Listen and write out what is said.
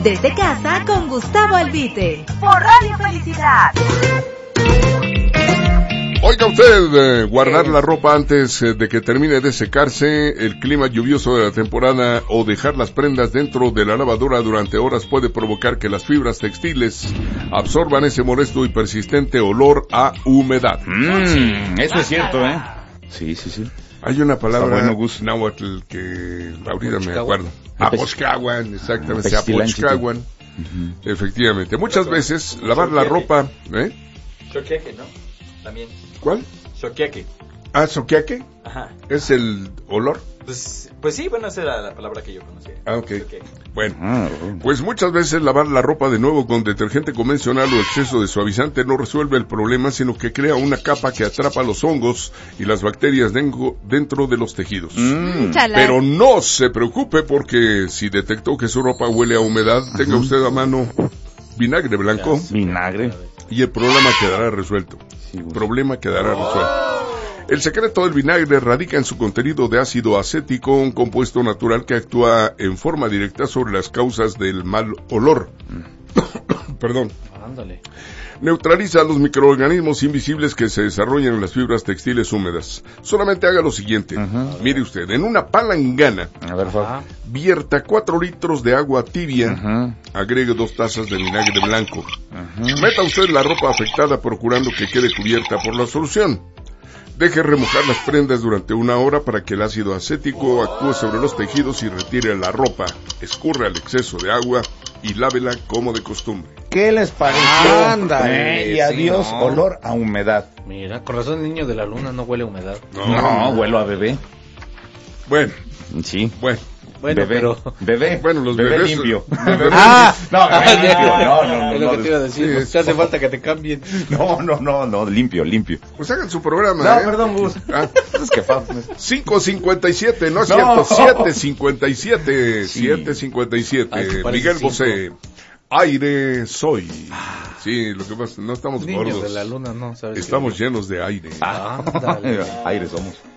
Desde casa con Gustavo Albite. Por Radio Felicidad. Oiga usted, guardar la ropa antes de que termine de secarse, el clima lluvioso de la temporada o dejar las prendas dentro de la lavadora durante horas puede provocar que las fibras textiles absorban ese molesto y persistente olor a humedad. Eso es cierto, ¿eh? Sí. Hay una palabra náhuatl que ahorita me acuerdo. Apochcahuan, exactamente, Apochcahuan. Efectivamente. Muchas veces lavar la ropa, Choqueque, ¿no? También. ¿Cuál? Choqueque. Ah, soquiaque. Ajá. ¿Es el olor? Pues sí, bueno, esa era la palabra que yo conocía. Ah, ok. Choqueque. Bueno, pues muchas veces lavar la ropa de nuevo con detergente convencional o exceso de suavizante no resuelve el problema, sino que crea una capa que atrapa los hongos y las bacterias dentro de los tejidos. Pero no se preocupe porque si detectó que su ropa huele a humedad, tenga usted a mano vinagre blanco. Vinagre. Y el problema quedará resuelto. El secreto del vinagre radica en su contenido de ácido acético, un compuesto natural que actúa en forma directa sobre las causas del mal olor. Perdón. Ándale. Neutraliza los microorganismos invisibles que se desarrollan en las fibras textiles húmedas. Solamente haga lo siguiente. Mire usted, en una palangana, vierta 4 litros de agua tibia, agregue 2 tazas de vinagre blanco. Meta usted la ropa afectada procurando que quede cubierta por la solución. Deje remojar las prendas durante 1 hora para que el ácido acético actúe sobre los tejidos y retire la ropa. Escurra el exceso de agua y lávela como de costumbre. ¿Qué les pareció? Ándale, Y adiós, olor a humedad. Mira, con razón el niño de la luna no huele a humedad. No, huelo a bebé. Bueno. Sí. Bueno, bebé, pero... Bebé. Bueno, los bebé bebés... limpio. No, limpio. No. Es lo que te iba a decir. Te hace falta que te cambien. No, limpio. Pues hagan su programa. Perdón, Gus. Es que 5:57, no es cierto, 7:57. 7:57. Miguel Bosé. Aire soy. Sí, lo que pasa, no estamos Niños gordos. de la luna, no, ¿sabes? Estamos llenos de aire. Aire somos.